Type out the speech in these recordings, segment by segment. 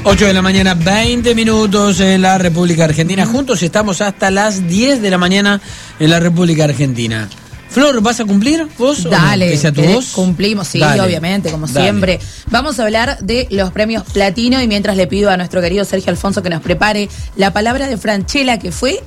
8 de la mañana, 20 minutos en la República Argentina. Juntos estamos hasta las 10 de la mañana en la República Argentina. Flor, ¿vas a cumplir vos? Dale, ¿O no? ¿Que sea tu voz? Cumplimos, sí, Dale. Obviamente, como Dale. siempre. Vamos a hablar de los premios Platino y mientras le pido a nuestro querido Sergio Alfonso que nos prepare la palabra de Francella, que fue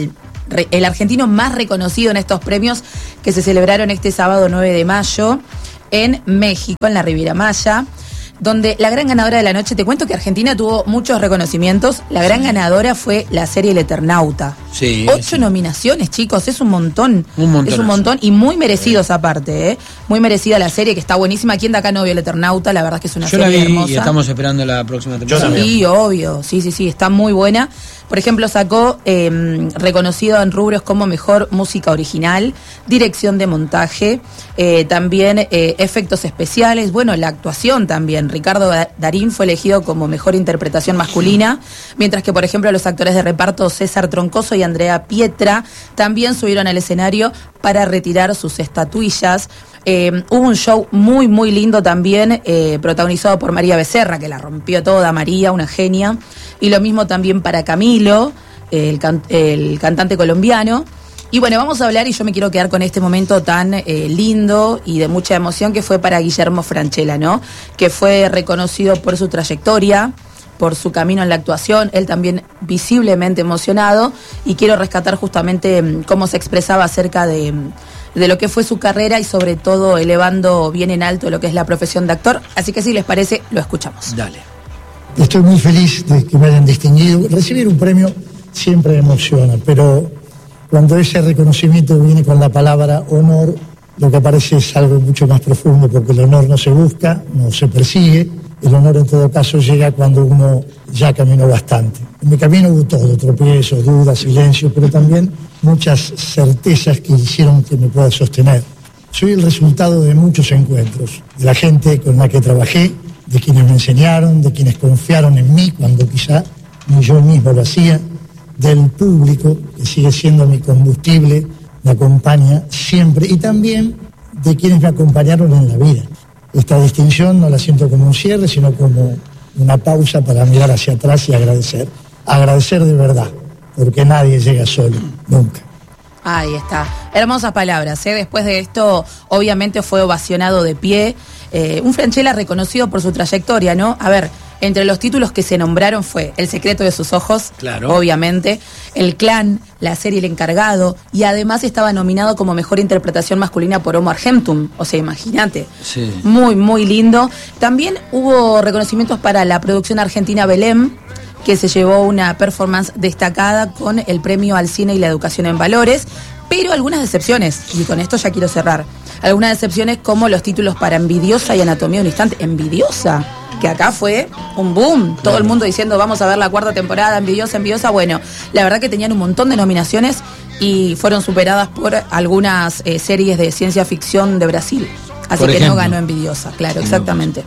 el argentino más reconocido en estos premios que se celebraron este sábado 9 de mayo en México, en la Riviera Maya, donde la gran ganadora de la noche, te cuento que Argentina tuvo muchos reconocimientos, la gran ganadora fue la serie El Eternauta. Sí, 8 nominaciones, chicos, es un montón. Montonazo. Es un montón y muy merecidos aparte, ¿eh? Muy merecida la serie, que está buenísima. ¿Quién de acá no vio El Eternauta? La verdad es que es una Yo la serie vi hermosa. y estamos esperando la próxima temporada. Sí, obvio, sí, está muy buena. Por ejemplo, sacó reconocido en rubros como mejor música original, dirección de montaje, también efectos especiales, bueno, la actuación también. Ricardo Darín fue elegido como mejor interpretación masculina, mientras que, por ejemplo, los actores de reparto César Troncoso y Andrea Pietra también subieron al escenario para retirar sus estatuillas. Hubo un show muy, muy lindo también, protagonizado por María Becerra, que la rompió toda, María, una genia. Y lo mismo también para Camilo, el cantante colombiano. Y bueno, vamos a hablar, y yo me quiero quedar con este momento tan lindo y de mucha emoción que fue para Guillermo Francella, ¿no? Que fue reconocido por su trayectoria, por su camino en la actuación, él también visiblemente emocionado, y quiero rescatar justamente cómo se expresaba acerca de lo que fue su carrera y sobre todo elevando bien en alto lo que es la profesión de actor. Así que si les parece, lo escuchamos. Dale. Estoy muy feliz de que me hayan distinguido. Recibir un premio siempre emociona, pero cuando ese reconocimiento viene con la palabra honor, lo que aparece es algo mucho más profundo, porque el honor no se busca, no se persigue. El honor en todo caso llega cuando uno ya caminó bastante. En mi camino hubo todo, tropiezos, dudas, silencio, pero también muchas certezas que hicieron que me pueda sostener. Soy el resultado de muchos encuentros, de la gente con la que trabajé, de quienes me enseñaron, de quienes confiaron en mí cuando quizá ni yo mismo lo hacía, del público, que sigue siendo mi combustible, me acompaña siempre, y también de quienes me acompañaron en la vida. Esta distinción no la siento como un cierre, sino como una pausa para mirar hacia atrás y agradecer. Agradecer de verdad, porque nadie llega solo, nunca. Ahí está. Hermosas palabras, ¿eh? Después de esto, obviamente fue ovacionado de pie. Un Francella reconocido por su trayectoria, ¿no? A ver, entre los títulos que se nombraron fue El secreto de sus ojos, claro, obviamente, El clan, la serie El encargado, y además estaba nominado como mejor interpretación masculina por Homo Argentum. O sea, imagínate. Sí. Muy, muy lindo. También hubo reconocimientos para la producción argentina Belém, que se llevó una performance destacada con el premio al cine y la educación en valores, pero algunas decepciones, y con esto ya quiero cerrar. Algunas decepciones como los títulos para Envidiosa y Anatomía de un instante. Envidiosa, que acá fue un boom, todo el mundo diciendo vamos a ver la 4ª temporada, Envidiosa. Bueno, la verdad que tenían un montón de nominaciones y fueron superadas por algunas series de ciencia ficción de Brasil. Así Por que ejemplo. no ganó Envidiosa, claro, exactamente.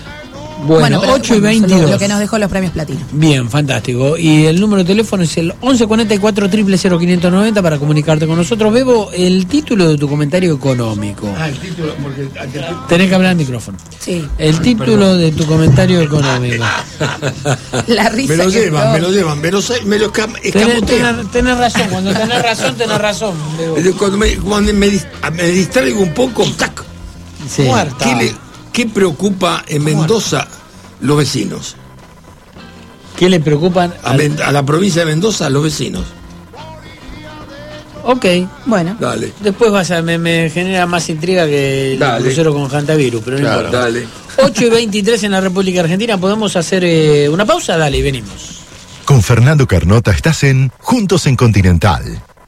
Bueno, pero 8 y bueno, 22. lo que nos dejó los premios Platino. Bien, fantástico. Y el número de teléfono es el 1144 000 590 para comunicarte con nosotros. Bebo, el título de tu comentario económico. El título, porque Tenés que hablar al micrófono. Sí. El título de tu comentario económico. La risa me lo que llevan, dio. me lo llevan, me lo escamotean. Tenés razón, cuando tenés razón, Bebo. Cuando me distraigo un poco, ¡tac! Sí. Muerta. ¿Qué preocupa en Mendoza los vecinos? ¿Qué le preocupan? A la provincia de Mendoza, los vecinos. Ok. Bueno. Dale. Después me genera más intriga que el Dale. crucero con Jantavirus, pero no Claro, importa. dale. 8 y 23 en la República Argentina. ¿Podemos hacer una pausa? Dale, y venimos. Con Fernando Carnota estás en Juntos en Continental.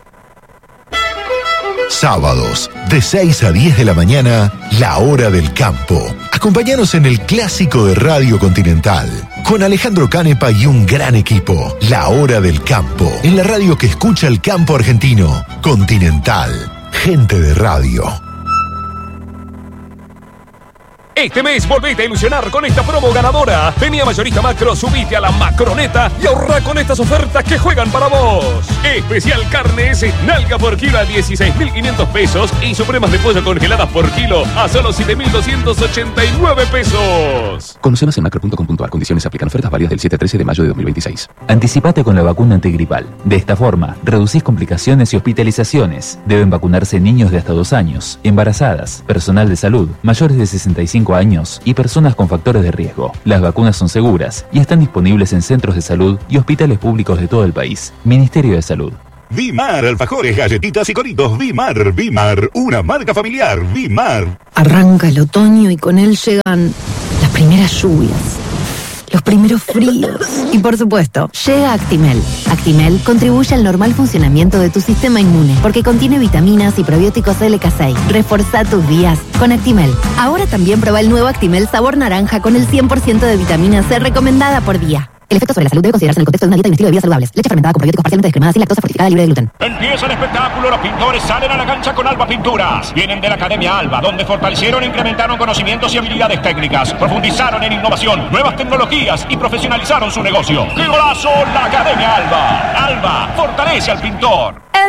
Sábados, de 6 a 10 de la mañana, La Hora del Campo. Acompáñanos en el clásico de Radio Continental. Con Alejandro Canepa y un gran equipo. La Hora del Campo. En la radio que escucha el campo argentino. Continental. Gente de radio. Este mes volvete a ilusionar con esta promo ganadora. Vení a Mayorista Macro, subite a la Macroneta y ahorra con estas ofertas que juegan para vos. Especial carnes, nalga por kilo a 16.500 pesos y supremas de pollo congeladas por kilo a solo 7.289 pesos. Conoce más en macro.com.ar. Condiciones aplican. Ofertas válidas del 7 al 13 de mayo de 2026. Anticipate con la vacuna antigripal. De esta forma, reducís complicaciones y hospitalizaciones. Deben vacunarse niños de hasta 2 años, embarazadas, personal de salud, mayores de 65 años y personas con factores de riesgo. Las vacunas son seguras y están disponibles en centros de salud y hospitales públicos de todo el país. Ministerio de Salud. Vimar, alfajores, galletitas y coritos. Vimar, una marca familiar. Vimar. Arranca el otoño y con él llegan las primeras lluvias, los primeros fríos y, por supuesto, llega Actimel. Actimel contribuye al normal funcionamiento de tu sistema inmune porque contiene vitaminas y probióticos LK6. Reforzá tus días con Actimel. Ahora también prueba el nuevo Actimel sabor naranja con el 100% de vitamina C recomendada por día. El efecto sobre la salud debe considerarse en el contexto de una dieta y un estilo de vida saludables. Leche fermentada con probióticos parcialmente descremada sin lactosa, fortificada, libre de gluten. Empieza el espectáculo, los pintores salen a la cancha con Alba Pinturas. Vienen de la Academia Alba, donde fortalecieron e incrementaron conocimientos y habilidades técnicas. Profundizaron en innovación, nuevas tecnologías y profesionalizaron su negocio. ¡Qué golazo! La Academia Alba. Alba fortalece al pintor.